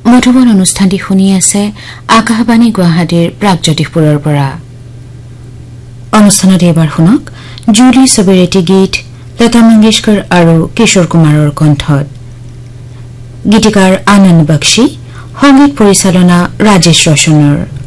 মধুবন অনুষ্ঠানটি শুনি আছে আকাশবাণী গুৱাহাটীৰ প্ৰাগজ্যোতিষপুৰৰ পৰা। অনুষ্ঠানত এবাৰ শুনক জুলি ছবিৰেটি গীত লতা মংগেশকৰ আৰু কিশোৰ কুমাৰৰ কণ্ঠত। গীতিকাৰ আনন্দ বক্সী, সংগীত পৰিচালনা ৰাজেশ ৰোশনৰ।